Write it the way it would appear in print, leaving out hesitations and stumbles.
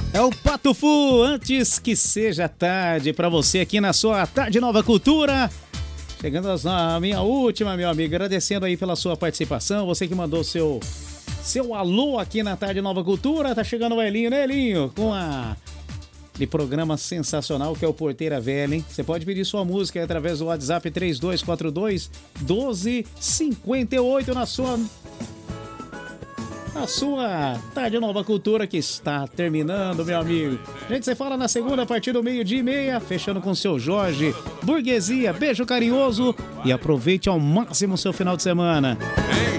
É o Pato Fu, antes que seja tarde, pra você aqui na sua Tarde Nova Cultura. Chegando à minha última, meu amigo, agradecendo aí pela sua participação, você que mandou seu alô aqui na Tarde Nova Cultura. Tá chegando o Elinho, né, Elinho? Com de programa sensacional que é o Porteira Velha, hein? Você pode pedir sua música aí através do WhatsApp 3242-1258 na sua Tarde Nova Cultura, que está terminando, meu amigo. Gente, você fala na segunda a partir do 12:30, fechando com o seu Jorge Burguesia. Beijo carinhoso e aproveite ao máximo o seu final de semana.